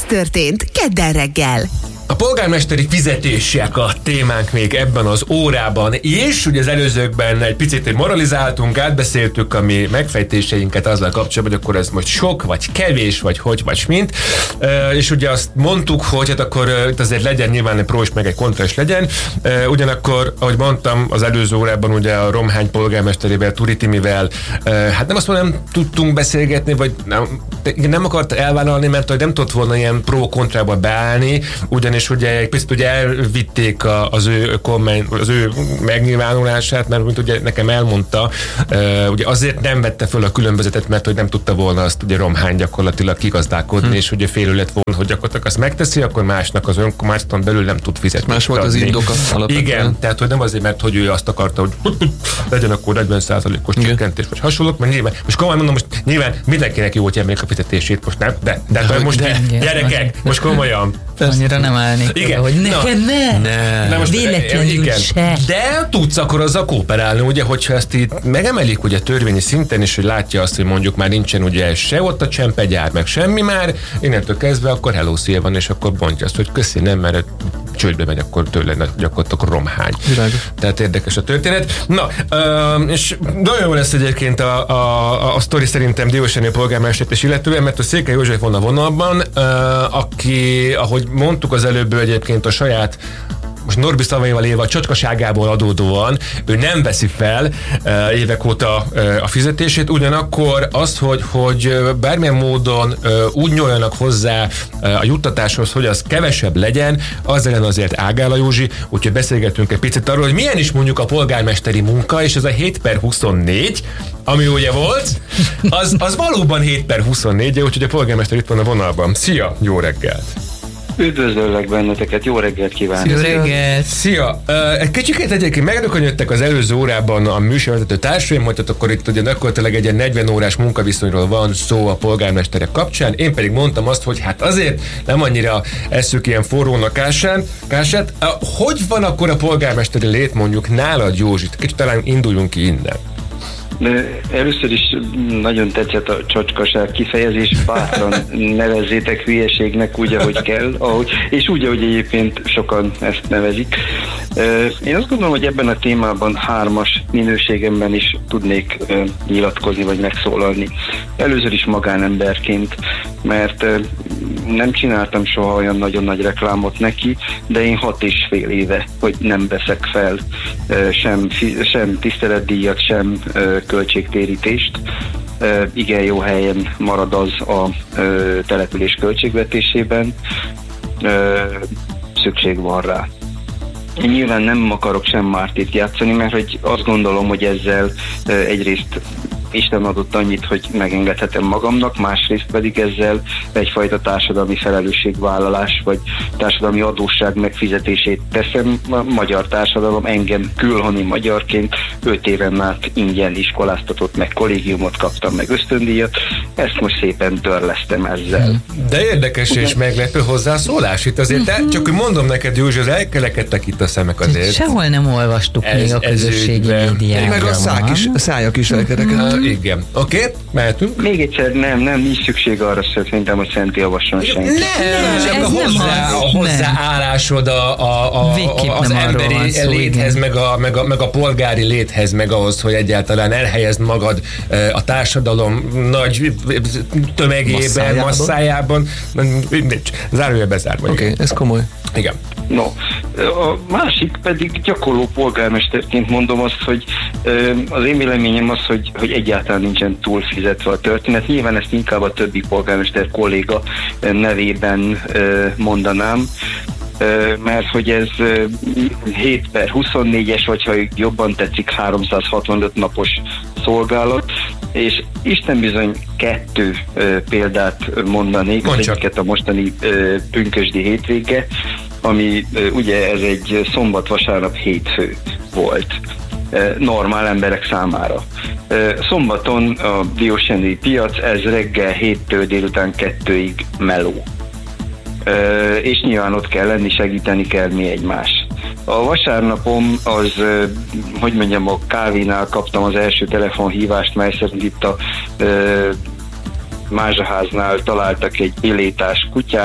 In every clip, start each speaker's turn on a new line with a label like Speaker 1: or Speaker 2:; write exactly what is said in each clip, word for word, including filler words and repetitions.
Speaker 1: történt kedden reggel?
Speaker 2: A polgármesteri fizetések a témánk még ebben az órában is. Ugye az előzőkben egy picit moralizáltunk, átbeszéltük a mi megfejtéseinket azzal kapcsolatban, hogy akkor ez most sok, vagy kevés, vagy hogy, vagy mint. E, és ugye azt mondtuk, hogy hát akkor itt azért legyen nyilván egy pró és meg egy kontra is legyen. E, ugyanakkor, ahogy mondtam, az előző órában ugye a Romhány polgármesterével, Turi Timivel, e, hát nem azt mondom, nem tudtunk beszélgetni, vagy nem, nem akart elvállalni, mert hogy nem tudott volna ilyen pró-kontrába beállni, ugyanis és ugye egy picit ugye elvitték a, az, ő komment, az ő megnyilvánulását, mert mint ugye nekem elmondta, uh, ugye azért nem vette föl a különbözetet, mert hogy nem tudta volna azt ugye Romhány gyakorlatilag kigazdálkodni, hmm. és ugye félő lett volna, hogy gyakorlatilag azt megteszi, akkor másnak az önkormányzaton belül nem tud fizetni.
Speaker 3: Más volt az indoka alapvetően. Igen,
Speaker 2: tehát hogy nem azért, mert hogy ő azt akarta, hogy legyen akkor negyven százalékos csökkentés, vagy hasonlók, mert nyilván, most komolyan mondom, most nyilván mindenkinek jót emelik a fizetését, most nem, de, de, de most de, gyerekek, most komolyan.
Speaker 4: Annyira nem állnék
Speaker 2: igen.
Speaker 4: oda, hogy neked ne,
Speaker 2: ne. ne most,
Speaker 4: véletlenül
Speaker 2: igen.
Speaker 4: se.
Speaker 2: De tudsz akkor azzal kooperálni, ugye, hogyha ezt itt megemelik ugye törvényi szinten, és hogy látja azt, hogy mondjuk már nincsen ugye se ott a csempegyár, meg semmi már, innentől kezdve akkor hello szél van, és akkor bontja azt, hogy köszi, nem, mert csődbe megy akkor tőle gyakorlatilag Romhány.
Speaker 3: Világos.
Speaker 2: Tehát érdekes a történet. Na, uh, és nagyon jó lesz egyébként a, a, a, a sztori szerintem Diósjányi polgármestert is illetően, mert a Székely József van a vonalban, uh, aki, ahogy mondtuk az előbb, egyébként a saját most Norbi szavaival élve a csacskaságából adódóan ő nem veszi fel uh, évek óta uh, a fizetését, ugyanakkor azt, hogy, hogy bármilyen módon uh, úgy nyúljanak hozzá uh, a juttatáshoz, hogy az kevesebb legyen, az ellen azért ágál a Józsi, úgyhogy beszélgetünk egy picit arról, hogy milyen is mondjuk a polgármesteri munka, és ez a hét per huszonnégy, ami ugye volt, az, az valóban hét per huszonnégy, úgyhogy a polgármester itt van a vonalban. Szia, jó reggelt!
Speaker 5: Üdvözöllek benneteket, jó reggelt kívánok!
Speaker 4: Jó reggelt!
Speaker 2: Szia! Uh, egy kicsikét egyébként megrökönyödtek az előző órában a műsorvezető társaim, hogy akkor itt ugye gyakorlatilag egy ilyen negyven órás munkaviszonyról van szó a polgármesterek kapcsán. Én pedig mondtam azt, hogy hát azért nem annyira esszük ilyen forrónak kását. kását. Uh, hogy van akkor a polgármesteri lét mondjuk nálad, Józsit? Kicsit talán induljunk ki innen.
Speaker 5: De először is nagyon tetszett a csacskaság kifejezés, bátran nevezzétek hülyeségnek úgy, ahogy kell, ahogy, és úgy, ahogy egyébként sokan ezt nevezik. Én azt gondolom, hogy ebben a témában hármas minőségemben is tudnék nyilatkozni, vagy megszólalni. Először is magánemberként, mert nem csináltam soha olyan nagyon nagy reklámot neki, de én hat és fél éve, hogy nem veszek fel sem, sem tiszteletdíjat, sem költségtérítést. Igen jó helyen marad az a település költségvetésében. Szükség van rá. Én nyilván nem akarok sem Mártit játszani, mert hogy azt gondolom, hogy ezzel egyrészt Isten adott annyit, hogy megengedhetem magamnak, másrészt pedig ezzel egyfajta társadalmi felelősségvállalás, vagy társadalmi adósság megfizetését teszem. A magyar társadalom engem külhoni magyarként öt éven át ingyen iskoláztatott, meg kollégiumot kaptam, meg ösztöndíjat. Ezt most szépen törlesztem ezzel.
Speaker 2: De érdekes és meglepő hozzászólás itt azért, de csak hogy mondom neked, Józsi, az elkelekedtek itt a szemek azért.
Speaker 4: Sehol nem olvastuk ez, még a közösségi médiában.
Speaker 3: Meg a szák is, a szájak is elkerekedtek.
Speaker 2: Igen. Oké, okay, mehetünk.
Speaker 5: Még egyszer nem, nem, nincs szükség arra szerintem, hogy szent javasson senki.
Speaker 2: Nem, csak a hozzá, a hozzáállásod a, a, a, a, az emberi szó, léthez, meg a, meg, a, meg a polgári léthez, meg ahhoz, hogy egyáltalán elhelyezd magad a társadalom nagy tömegében, masszájában. Zárója bezárva.
Speaker 3: Oké, okay, ez komoly.
Speaker 2: Igen.
Speaker 5: No, a másik pedig gyakorló polgármesterként mondom azt, hogy az én véleményem az, hogy, hogy egyáltalán nincsen túlfizetve a történet. Nyilván ezt inkább a többi polgármester kolléga nevében mondanám, mert hogy ez hét per huszonnégyes, vagy ha jobban tetszik, háromszázhatvanöt napos szolgálat, és Isten bizony kettő példát mondanék, az egyiket a mostani pünkösdi hétvége, ami ugye ez egy szombat-vasárnap hétfő volt normál emberek számára. Szombaton a Diósjányi piac, ez reggel héttől délután kettőig meló. És nyilván ott kell lenni, segíteni kell mi egymást. A vasárnapom az, hogy mondjam, a kávénál kaptam az első telefonhívást, mely szerint itt a Mázsaháznál találtak egy illétás kutyát,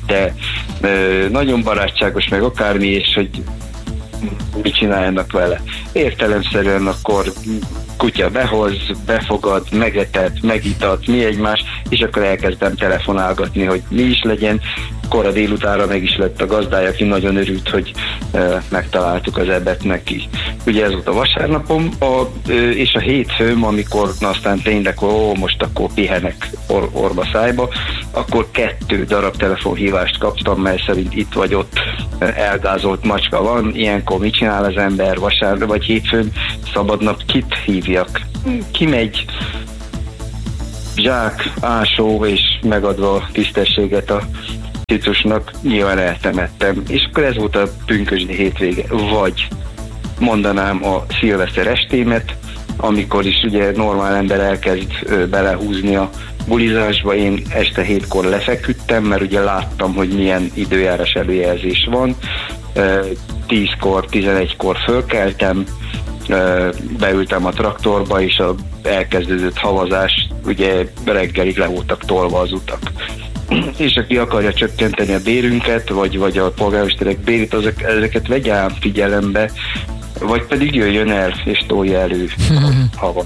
Speaker 5: de ö, nagyon barátságos, meg akármi, és hogy mit csináljanak vele. Értelemszerűen akkor kutya behoz, befogad, megetet, megitat, mi egymás, és akkor elkezdem telefonálgatni, hogy mi is legyen. Kora délutánra meg is lett a gazdája, aki nagyon örült, hogy e, megtaláltuk az ebet neki. Ugye ez volt a vasárnapom, a, e, és a hétfőm, amikor na aztán tényleg, ó, most akkor pihenek or, orba szájba, akkor kettő darab telefonhívást kaptam, mely szerint itt vagy ott elgázolt macska van, ilyenkor mit csinál az ember vasárnap vagy hétfőn, szabadnap kit hívjak? Kimegy, zsák, ásó, és megadva a tisztességet a Titusnak, nyilván eltemettem. És akkor ez volt a pünkösdi hétvége. Vagy mondanám a szilveszter estémet, amikor is ugye normál ember elkezd ö, belehúzni a bulizásba. Én este hétkor lefeküdtem, mert ugye láttam, hogy milyen időjárás előjelzés van. tízkor, tizenegykor fölkeltem, beültem a traktorba, és a elkezdődött havazás, ugye reggelig le voltak tolva az utak. És aki akarja csökkenteni a bérünket, vagy, vagy a polgármesterek bérét, azok, ezeket vegye ám figyelembe, vagy pedig jöjjön el, és tolja elő a havat.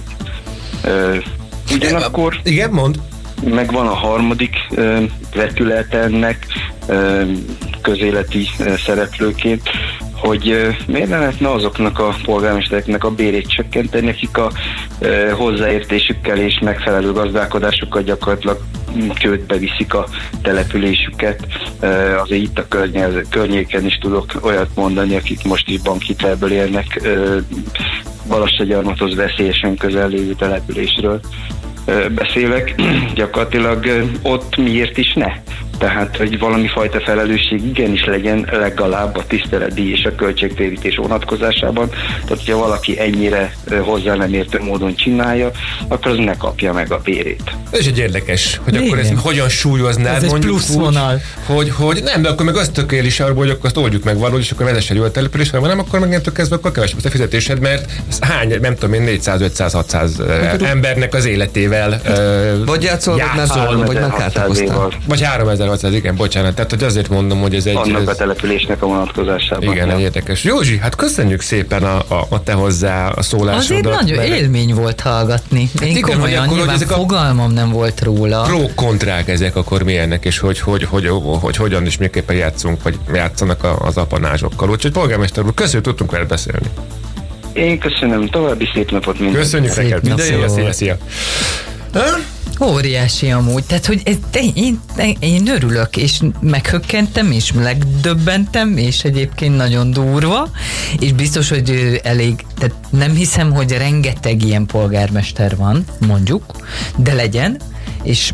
Speaker 5: Ugyanakkor...
Speaker 2: Igen, mond.
Speaker 5: Meg van a harmadik ö, vetület ennek ö, közéleti ö, szereplőként, hogy ö, miért ne lehetne azoknak a polgármestereknek a bérét csökkenteni, akik a ö, hozzáértésükkel és megfelelő gazdálkodásukkal gyakorlatilag csődbe viszik a településüket. Ö, azért itt a környez, környéken is tudok olyat mondani, akik most is bankhitelből élnek ö, Balassagyarmathoz veszélyesen közel lévő településről beszélek, gyakorlatilag ott miért is ne? Tehát, hogy valami fajta felelősség igenis legyen legalább a tiszteletdíj és a költségtérítés vonatkozásában. Tehát, hogyha valaki ennyire hozzá nem értő módon csinálja, akkor az ne kapja meg a bérét.
Speaker 2: Ez egy érdekes, hogy
Speaker 4: Igen.
Speaker 2: akkor ezt hogyan súlyoznád,
Speaker 4: ez
Speaker 2: mondjuk
Speaker 4: plusz
Speaker 2: úgy,
Speaker 4: vonal.
Speaker 2: hogy, hogy nem, de akkor meg azt tökélis arról, hogy akkor azt oldjuk meg valahogy, és akkor vezesse jól a település, vagy nem, akkor meg nem kezdve, akkor kevesebb a fizetésed, mert hány, nem tudom én, négyszáz, ötszáz, hatszáz embernek az életével
Speaker 3: vagy játszol, vagy már kártakoztál.
Speaker 2: Vagy háromezer-hatszáz, igen, bocsánat. Tehát, hogy azért mondom, hogy ez egy...
Speaker 5: Annak
Speaker 2: ez,
Speaker 5: a településnek a vonatkozásában.
Speaker 2: Igen, egy érdekes. Józsi, hát köszönjük szépen a, a, a te hozzá a szólásodat.
Speaker 4: Azért nagyon mert... élmény volt hallgatni. Én
Speaker 2: hát igen,
Speaker 4: komolyan,
Speaker 2: akkor,
Speaker 4: nyilván
Speaker 2: hogy
Speaker 4: fogalmam nem volt róla.
Speaker 2: Pro-kontrák ezek akkor milyennek, és hogy, hogy, hogy, hogy, hogy hogyan is miképpen játszunk, vagy játszanak az apanázsokkal. Úgyhogy polgármester úr, köszönjük, tudtunk vele beszélni.
Speaker 5: Én köszönöm, további szép napot mindenkinek.
Speaker 2: Köszönjük neked, minden jó, szia, szia.
Speaker 4: Óriási amúgy, tehát hogy ez, de én, de én örülök, és meghökkentem, és megdöbbentem, és egyébként nagyon durva, és biztos, hogy elég, tehát nem hiszem, hogy rengeteg ilyen polgármester van, mondjuk, de legyen, és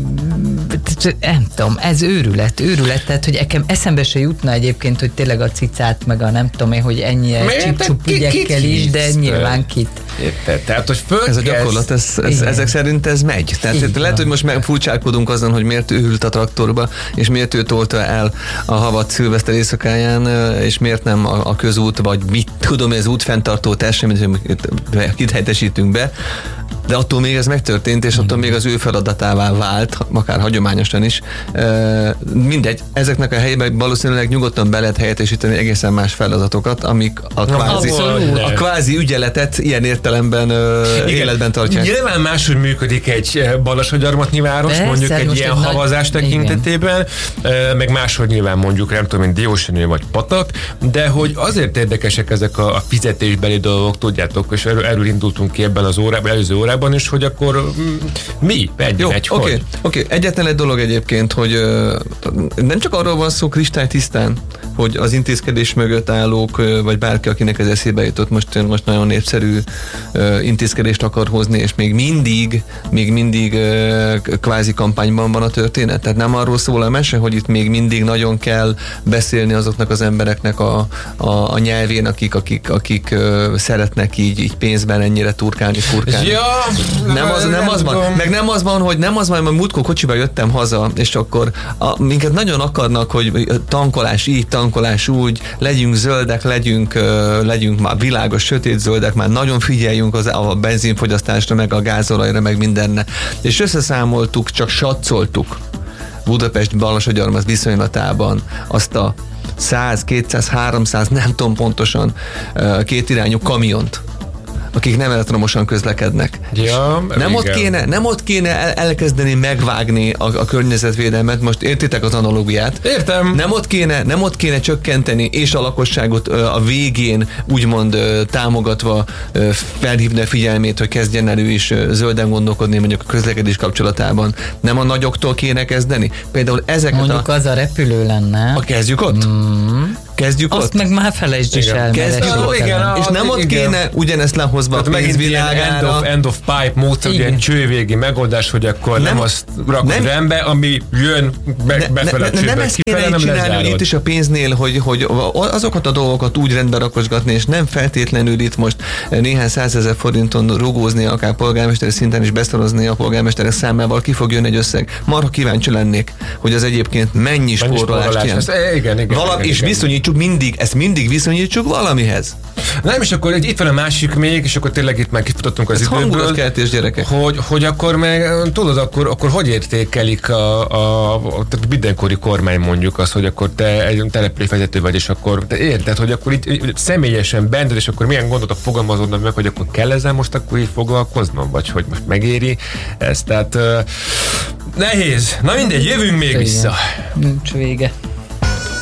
Speaker 4: nem tudom, ez őrület, őrület, tehát, hogy nekem eszembe se jutna egyébként, hogy tényleg a cicát, meg a nem tudom én, hogy ennyire csip-csup ügyekkel is, de nyilván kit.
Speaker 2: Érted? Tehát, hogy föl
Speaker 3: ez a gyakorlat, ez, ez, ezek szerint ez megy. Tehát így lehet, van. Hogy most meg furcsálkodunk azon, hogy miért ő ült a traktorba, és miért ő tolta el a havat szilveszter éjszakáján, és miért nem a, a közút, vagy mit tudom, ez útfenntartó test, amit kit helyettesítünk be, de attól még ez megtörtént, és attól még az ő feladatává vált, akár hagyományosan is. Mindegy, ezeknek a helyében valószínűleg nyugodtan be lehet helyettesíteni egészen más feladatokat, amik a kvázi, a kvázi ügyeletet ilyen értelemben életben tartják.
Speaker 2: Nyilván máshogy működik egy Balassagyarmatnyi város, persze, mondjuk egy ilyen egy havazás nagy... tekintetében, igen. Meg máshogy nyilván mondjuk, nem tudom, mint Diósjenő vagy Patak, de hogy azért érdekesek ezek a, a fizetésbeli dolgok, tudjátok, és erről, erről indultunk ki ebben az órában, előző órában is, hogy akkor mi? Egy,
Speaker 3: jó,
Speaker 2: egy,
Speaker 3: oké,
Speaker 2: hogy?
Speaker 3: oké. Egyetlen egy dolog egyébként, hogy uh, nem csak arról van szó kristálytisztán, hogy az intézkedés mögött állók, uh, vagy bárki, akinek ez eszébe jutott, most, most nagyon népszerű uh, intézkedést akar hozni, és még mindig, még mindig uh, kvázi kampányban van a történet. Tehát nem arról szól a mese, hogy itt még mindig nagyon kell beszélni azoknak az embereknek a, a, a nyelvén, akik, akik, akik uh, szeretnek így, így pénzben ennyire turkálni, furkálni.
Speaker 2: Ja,
Speaker 3: nem az, nem az van. Meg nem az van, hogy nem az van, hogy múltkor kocsiba jöttem haza, és akkor a, minket nagyon akarnak, hogy tankolás így, tankolás úgy, legyünk zöldek, legyünk, uh, legyünk már világos, sötét zöldek, már nagyon figyeljünk az, a benzinfogyasztásra, meg a gázolajra, meg mindenne. És összeszámoltuk, csak satszoltuk, Budapest Balassagyarmat viszonylatában azt a száz, kétszáz, háromszáz, nem tudom pontosan, kétirányú kamiont, akik nem elektromosan közlekednek.
Speaker 2: Ja,
Speaker 3: nem, ott
Speaker 2: igen.
Speaker 3: kéne, nem ott kéne el, elkezdeni megvágni a, a környezetvédelmet, most értitek az analógiát?
Speaker 2: Értem.
Speaker 3: Nem ott kéne, nem ott kéne csökkenteni, és a lakosságot a végén úgymond támogatva felhívni a figyelmét, hogy kezdjen el ő is zölden gondolkodni, mondjuk a közlekedés kapcsolatában. Nem a nagyoktól kéne kezdeni? Például ezeket
Speaker 4: Mondjuk
Speaker 3: a...
Speaker 4: az a repülő lenne.
Speaker 3: A kezdjük ott? Mm. Kezdjük
Speaker 4: Azt
Speaker 3: ott?
Speaker 4: meg már felejtsd is el.
Speaker 3: Kezdjük
Speaker 4: mert
Speaker 3: ott.
Speaker 4: esélytelen.
Speaker 2: Igen,
Speaker 3: És nem ott
Speaker 2: igen.
Speaker 3: kéne ugyanezt lehozva a
Speaker 2: Tehát megint ilyen end
Speaker 3: pénzvilágára.
Speaker 2: of, end of pipe módszer,
Speaker 4: Igen.
Speaker 2: ilyen csővégi megoldás, hogy akkor nem, nem azt rakod
Speaker 3: nem-
Speaker 2: rendbe, ami jön be,
Speaker 3: Ne-
Speaker 2: befele a
Speaker 3: ne- ne- nem
Speaker 2: csőbe,
Speaker 3: ezt
Speaker 2: kifele
Speaker 3: kéne
Speaker 2: nem
Speaker 3: így csinálni, hogy
Speaker 2: lezárod.
Speaker 3: itt is a pénznél, hogy, hogy azokat a dolgokat úgy rendbe rakosgatni, és nem feltétlenül itt most néhány százezer forinton rugózni, akár polgármesteri szinten is beszorozni a polgármesterek számával, ki fog jönni egy összeg. Marha kíváncsi lennék, hogy az egyébként mennyi
Speaker 2: Mennyi
Speaker 3: spórolást
Speaker 2: spórolás
Speaker 3: jelent.
Speaker 2: lesz. E, Igen, igen.
Speaker 3: Valami,
Speaker 2: igen,
Speaker 3: és
Speaker 2: igen.
Speaker 3: viszonyítsuk mindig, ezt mindig viszonyítsuk valamihez.
Speaker 2: Nem, és akkor itt van a másik még, és akkor tényleg itt már kifutottunk az
Speaker 3: Ez
Speaker 2: időből.
Speaker 3: hangulatkeltés, gyerekek.
Speaker 2: Hogy, hogy akkor meg, tudod, akkor, akkor hogy értékelik a, a, a tehát mindenkori kormány mondjuk azt, hogy akkor te egy településvezető vagy, és akkor te érted, hogy akkor itt, itt személyesen benned, és akkor milyen gondotok fogalmazódnak meg, hogy akkor kell ezzel most akkor így foglalkoznom, vagy hogy most megéri ez, tehát uh, nehéz. Na mindegy, jövünk még
Speaker 4: Igen.
Speaker 2: vissza.
Speaker 4: Nincs vége.